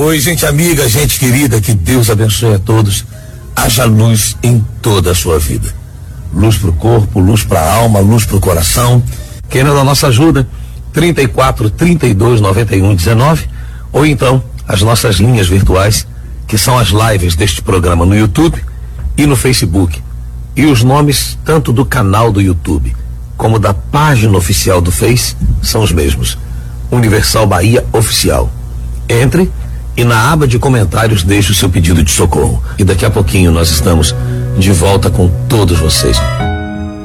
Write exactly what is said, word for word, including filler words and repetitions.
Oi, gente amiga, gente querida, que Deus abençoe a todos. Haja luz em toda a sua vida. Luz pro corpo, luz pra alma, luz pro coração. Querendo a nossa ajuda, trinta e quatro, trinta e dois, noventa e um, dezenove, ou então as nossas linhas virtuais, que são as lives deste programa no YouTube e no Facebook. E os nomes tanto do canal do YouTube como da página oficial do Face são os mesmos. Universal Bahia Oficial. Entre e na aba de comentários deixe o seu pedido de socorro. E daqui a pouquinho nós estamos de volta com todos vocês.